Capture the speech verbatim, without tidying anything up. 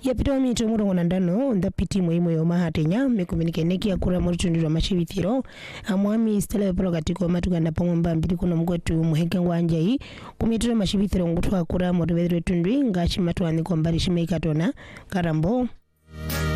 ya pito mito murongo nandano nda piti muhimu yo mahatenya mekuminike neki akura muri tundiro machibithiro amwami stela progatiko matuganda pomba mbiri kuno mgwetu muheka ngwanjai kumitiro machibithiro ngutwa akura muri vedre tundwi ngachi matwani kombari shimeikatona karambo